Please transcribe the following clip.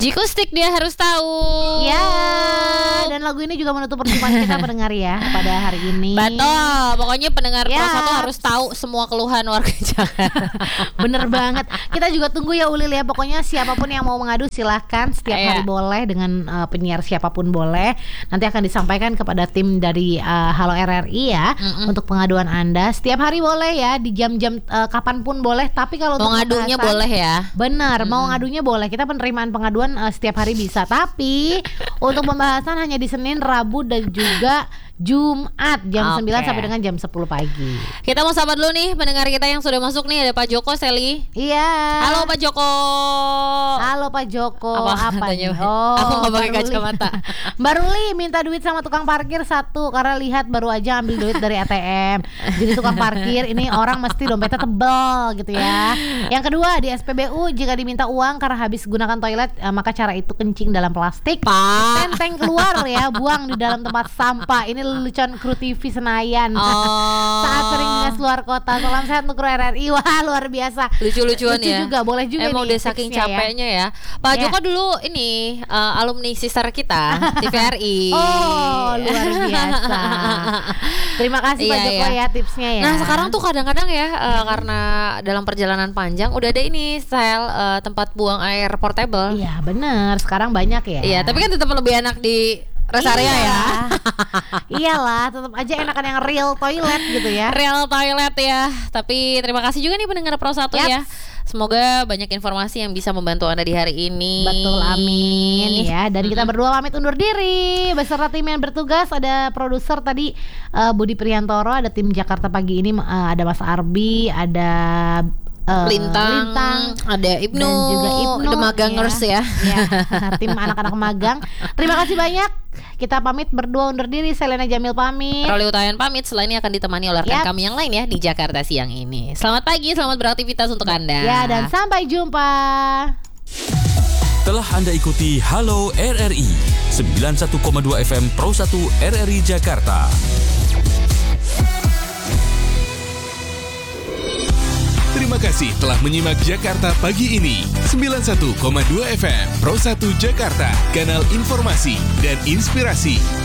Jikustik dia harus tahu. Ya, dan lagu ini juga menutup perjumpaan kita pendengar ya pada hari ini. Betul, pokoknya pendengar Ya. Pro 1 harus tahu semua keluhan warga Jakarta. Bener banget. Kita juga tunggu ya Ulil ya. Pokoknya siapapun yang mau mengadu silahkan. Setiap Iya. hari boleh dengan penyiar siapapun boleh. Nanti akan disampaikan kepada tim dari Halo RRI ya. Untuk pengaduan Anda. Setiap hari boleh ya. Di jam-jam kapanpun boleh. Tapi kalau Mau untuk ngadunya pembahasan- boleh ya. Benar, mau ngadunya boleh. Kita penerimaan pengaduan setiap hari bisa. Tapi untuk pembahasan hanya di Senin, Rabu dan juga Jumat jam 9 Oke. sampai dengan jam 10 pagi. Kita mau sapa dulu nih pendengar kita yang sudah masuk nih. Ada Pak Joko Seli. Iya. Halo Pak Joko. Halo Pak Joko. Apa nih? katanya? Aku nggak pakai Mbak Ruli. kacamata. Mbak Ruli minta duit sama tukang parkir 1 karena lihat baru aja ambil duit dari ATM. Jadi tukang parkir ini orang mesti dompetnya tebel gitu ya. Yang kedua di SPBU jika diminta uang karena habis gunakan toilet maka cara itu kencing dalam plastik. Pak. Tenteng keluar ya, buang di dalam tempat sampah. Ini lelucon kru TV Senayan. Saat sering dinas luar kota. Salam sehat untuk kru RRI. Wah luar biasa. Lucu-lucuan Lucu ya. juga, boleh juga Emang nih udah saking tipsnya ya. capeknya ya. Pak Ya. Joko dulu ini alumni sister kita TVRI. Oh luar biasa. Terima kasih Pak Iya, Joko iya. ya tipsnya ya. Nah sekarang tuh kadang-kadang ya karena dalam perjalanan panjang udah ada ini style tempat buang air portable. Iya benar. Sekarang banyak ya. Iya, tapi kan tetap lebih enak di rest area ya. Iyalah, tetap aja enakan yang real toilet gitu ya. Real toilet ya. Tapi terima kasih juga nih pendengar Pro 1 Yaps. ya. Semoga banyak informasi yang bisa membantu Anda di hari ini. Betul, amin ya. Dan kita berdua pamit undur diri beserta tim yang bertugas. Ada produser tadi Budi Priantoro, ada tim Jakarta Pagi ini ada Mas Arbi, ada Lintang, ada Ibnu, dan juga Ibnu The Magangers ya. Ya, tim anak-anak magang. Terima kasih banyak. Kita pamit berdua undur diri. Selena Jamil pamit. Roli Utayan pamit. Selain ini akan ditemani oleh rekan Yaps. kami yang lain ya di Jakarta siang ini. Selamat pagi, selamat beraktivitas untuk Anda. Ya, dan sampai jumpa. Telah Anda ikuti Halo RRI 91,2 FM Pro 1 RRI Jakarta. Terima kasih telah menyimak Jakarta Pagi ini. 91,2 FM Pro 1 Jakarta, kanal informasi dan inspirasi.